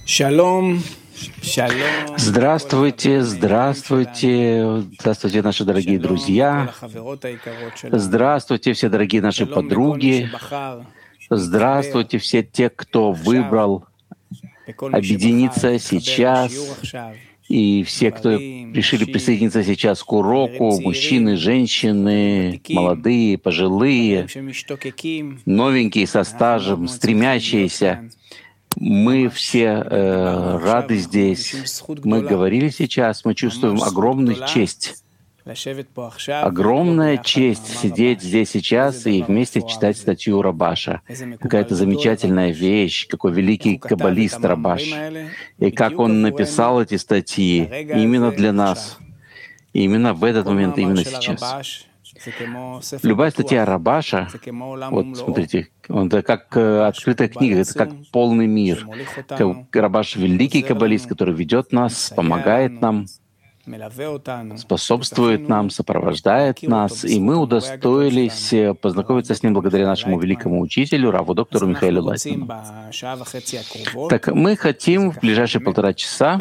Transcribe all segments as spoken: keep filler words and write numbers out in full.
Шалом, шалом, Здравствуйте, здравствуйте, здравствуйте, наши дорогие друзья, здравствуйте, все дорогие наши подруги, здравствуйте, все те, кто выбрал объединиться сейчас, и все, кто решили присоединиться сейчас к уроку, мужчины, женщины, молодые, пожилые, новенькие, со стажем, стремящиеся. Мы все э, рады здесь. Мы говорили сейчас, мы чувствуем огромную честь. Огромная честь сидеть здесь сейчас и вместе читать статью Рабаша. Какая-то замечательная вещь, какой великий каббалист Рабаш. И как он написал эти статьи именно для нас. И именно в этот момент, именно сейчас. Любая статья Рабаша, вот смотрите, он, это как э, открытая книга, это как полный мир. Рабаш — великий каббалист, который ведет нас, помогает нам, способствует нам, сопровождает нас, и мы удостоились познакомиться с ним благодаря нашему великому учителю, равву доктору Михаилу Лайтману. Так мы хотим в ближайшие полтора часа,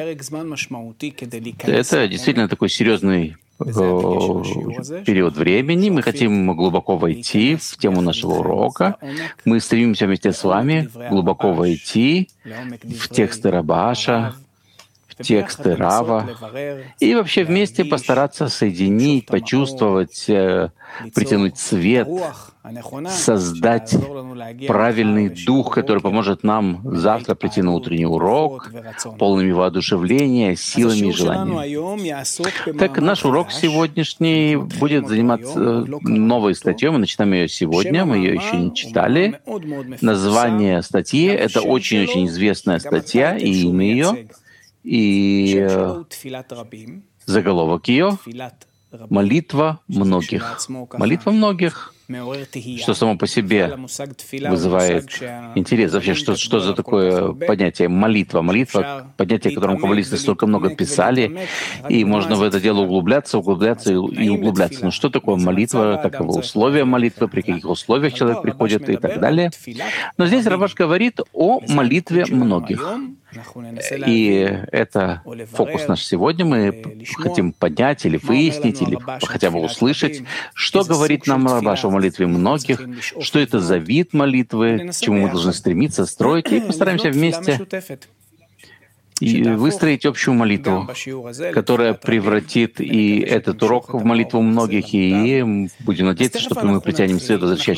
это действительно такой серьезный период времени, мы хотим глубоко войти в тему нашего урока, мы стремимся вместе с вами глубоко войти в тексты Рабаша, тексты Рава, и вообще вместе постараться соединить, почувствовать, притянуть свет, создать правильный дух, который поможет нам завтра прийти на утренний урок полными воодушевления, силами и желаниями. Так наш урок сегодняшний будет заниматься новой статьей. Мы начинаем ее сегодня, мы ее еще не читали. Название статьи — это очень-очень известная статья, и имя ее, и заголовок ее — «Молитва многих». Молитва многих, что само по себе вызывает интерес. Вообще, что, что за такое понятие молитва? Молитва — понятие, о котором каббалисты столько много писали, и можно в это дело углубляться, углубляться и углубляться. Но что такое молитва, каковы условия молитвы, при каких условиях человек приходит и так далее. Но здесь Рабаш говорит о молитве многих. И это фокус наш сегодня. Мы хотим поднять или выяснить, или хотя бы услышать, что говорит нам Рабаш о молитве многих, что это за вид молитвы, к чему мы должны стремиться, строить, и постараемся вместе и выстроить общую молитву, которая превратит и этот урок в молитву многих, и будем надеяться, что мы притянем свет, возвращающий